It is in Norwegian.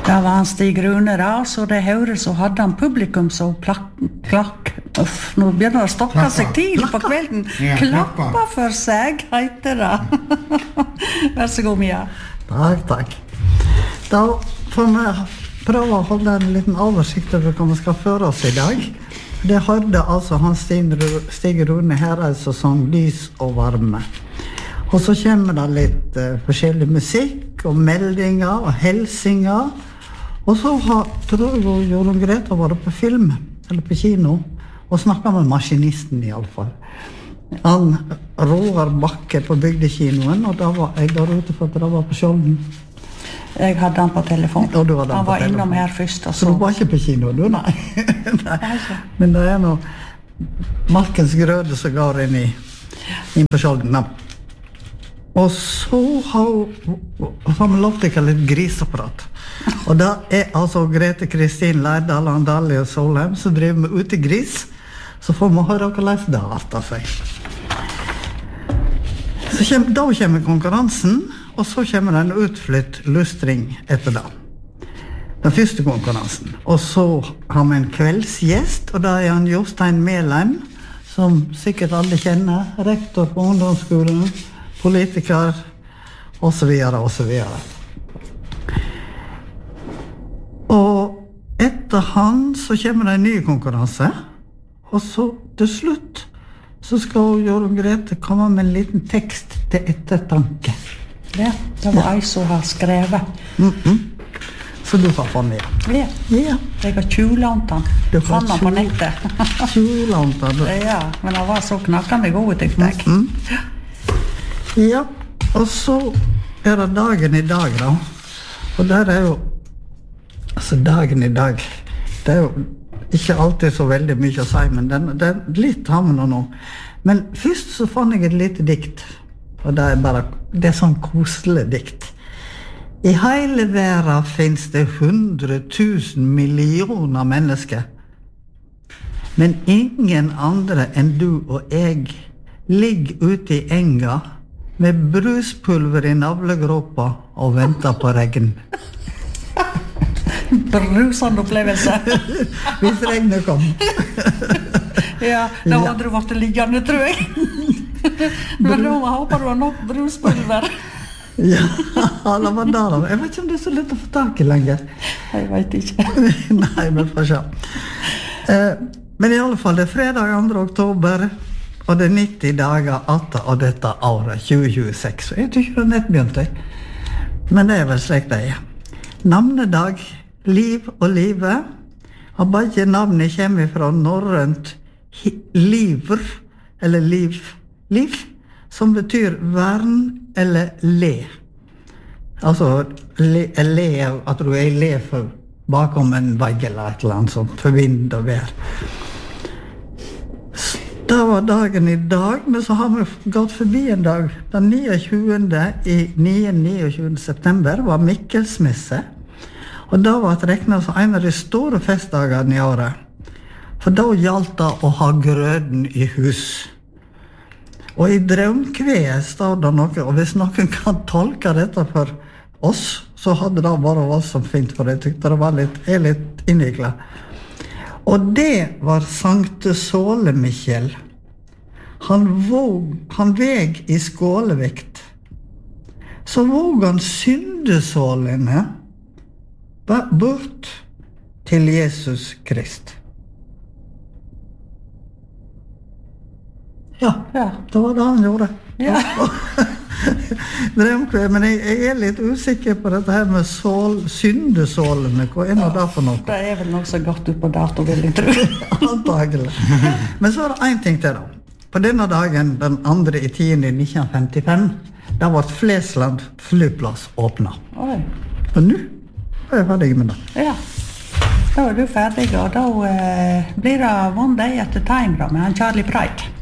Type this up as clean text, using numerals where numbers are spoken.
Det var han Stig Rune da, så det høres så hadde han publikum så klakk. Nå begynner det å stokke seg tidlig på kvelden. Klappa for seg, heter det. Vær så god, Mia. Takk. Da får vi prøve å holde en liten oversikt over hva vi skal føre oss i dag. Det hørte altså han Stig Rune Hereid som sang Lys og varme. Og så kommer det litt forskjellig musikk og meldinger og helsinger. Og så tror jeg Jorunn Grete var på film, eller på kino, og snakket med maskinisten i alle fall. Han Roar Bakke på bygdekinoen, og da var jeg der ute for at det var på Skjolden. Jeg hadde han på telefon. Han var innom her først. Og så du var ikke på kino, du? Nei. Men det noe Malkens grøde som går inn på Skjolden. Og så har vi lovt ikke litt grisapparat. Og da altså Grete Kristin Leidal, Andali og Solheim som driver med utegris. Så får vi høre hva leser det alt av seg. Da kommer konkurransen, og så kommer det en utflytt lustring etter det. Den første konkurransen. Og så har vi en kveldsgjest, og da han Jostein Melheim, som sikkert alle kjenner, rektor på ungdomsskolen, politiker, og så videre, og så videre. Og etter han så kommer det en ny konkurranse, og så til slutt så skal Jorunn Grete komme med en liten tekst til ettertanke. Ja, det var jeg som har skrevet. Så du har funnet den? Ja. Jeg har tjuvlånt den. Fann den på nettet. Tjuvlånt den? Ja, men den var så knakkende god, tenkte jeg. Ja, og så det dagen i dag da. Og der jo, altså dagen i dag, det jo ikke alltid så veldig mye å si, men det litt har vi nå. Men først så fant jeg et lite dikt, og det sånn koselig dikt. I hele verden finnes det 100 000 millioner mennesker, men ingen andre enn du og jeg ligger ute i enga med bruspulver i navlegråpa og venter på regn. Brusende opplevelse. Hvis regnet kom. Ja, da hadde du vært liggende, tror jeg. Men da håper du har nok bruspulver. Ja, det var der. Jeg vet ikke om det så lett å få tak i lenger. Jeg vet ikke. Nei, men får se. Men i alle fall, det fredag 2. oktober, og det 90 dager etter av dette året, 2026. Jeg tror ikke det nett begynte, men det vel slik det Navnedag, liv og live. Og begge navnet kommer fra norrønt livr, eller liv, som betyr vern eller le. Altså, le, at du le for bakom en vegg eller et eller annet sånt, for vind og vær. Det var dagen i dag, men så har vi gått forbi en dag. Den 29. september var Mikkelsmesse, og da var det regnet som en av de store festdagene i året. For da gjaldt det å ha grøden i hus. Og i Draumkveet står det noe, og hvis noen kan tolke dette for oss, så hadde det bare vært så fint, for jeg tykte det var litt innviklet. Og det var Sankte Såle-Mikkjel. Han veg i skålevekt. Så våg han syndesålene bort til Jesus Krist. Ja, det var det han gjorde. Ja. Men jeg litt usikker på dette her med syndesålene. Hva nå det for noe? Det vel noe så godt ut på dato, vil jeg tro. Antagelig. Men så det en ting til da. På denne dagen, den 2.10.1955, da var Flesland flyplass åpnet. Oi. Og nå er jeg ferdig med det. Ja, da var du ferdig, og da blir det One Day at a Time da, med han Charlie Pride.